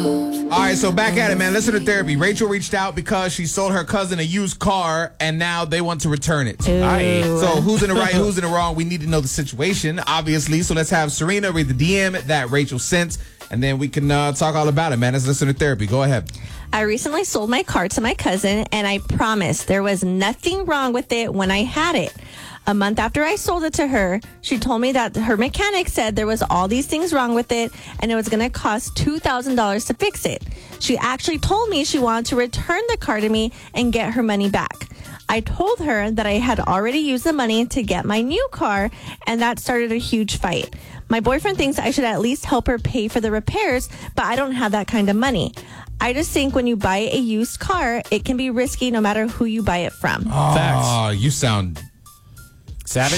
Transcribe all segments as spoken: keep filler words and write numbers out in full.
All right, so back at it, man. Listen to therapy. Rachel reached out because she sold her cousin a used car, and now they want to return it. All right. So who's in the right, who's in the wrong? We need to know the situation, obviously. So let's have Serena read the D M that Rachel sent, and then we can uh, talk all about it, man. Let's listen to therapy. Go ahead. I recently sold my car to my cousin, and I promised there was nothing wrong with it when I had it. A month after I sold it to her, she told me that her mechanic said there was all these things wrong with it and it was going to cost two thousand dollars to fix it. She actually told me she wanted to return the car to me and get her money back. I told her that I had already used the money to get my new car, and that started a huge fight. My boyfriend thinks I should at least help her pay for the repairs, but I don't have that kind of money. I just think when you buy a used car, it can be risky no matter who you buy it from. Oh, Facts. you sound savage.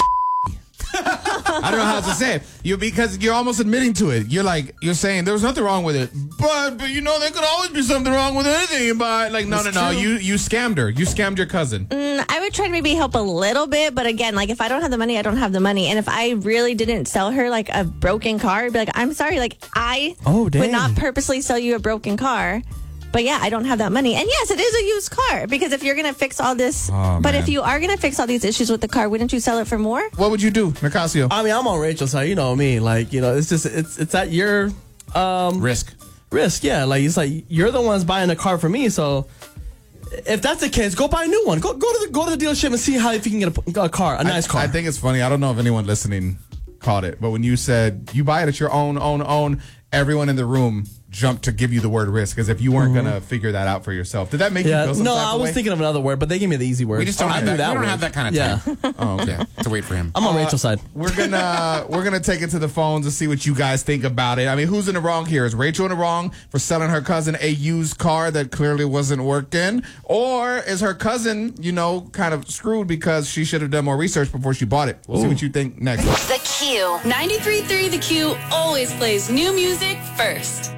I don't know how to say it. You because you're almost admitting to it. You're like you're saying there was nothing wrong with it, but but you know there could always be something wrong with anything you buy. Like no That's no no, true. you you scammed her. You scammed your cousin. Mm, I would try to maybe help a little bit, but again, like if I don't have the money, I don't have the money. And if I really didn't sell her like a broken car, I'd be like, I'm sorry, like I Oh, dang. would not purposely sell you a broken car. But yeah, I don't have that money. And yes, it is a used car because if you're going to fix all this, Oh, but man. if you are going to fix all these issues with the car, wouldn't you sell it for more? What would you do, Nicasio? I mean, I'm on Rachel's side. You know me. Like, you know, it's just it's it's at your um, Risk. risk. Yeah, like it's like you're the ones buying the car for me. So if that's the case, go buy a new one. Go go to the go to the dealership and see how if you can get a, a car, a nice I, car. I think it's funny. I don't know if anyone listening caught it, but when you said you buy it at your own, own, own, everyone in the room jumped to give you the word risk as if you weren't Mm-hmm. going to figure that out for yourself. Did that make yeah, you feel some no, type I of was way? thinking of another word, but they gave me the easy word. We just don't I have knew that. that we don't word. have that kind of Yeah. time. Oh, okay. To wait for him. I'm on Uh, Rachel's side. We're gonna we're gonna take it to the phones and see what you guys think about it. I mean, who's in the wrong here? Is Rachel in the wrong for selling her cousin a used car that clearly wasn't working, or is her cousin, you know, kind of screwed because she should have done more research before she bought it? We'll see what you think next. The Q. ninety-three point three The Q always plays new music first.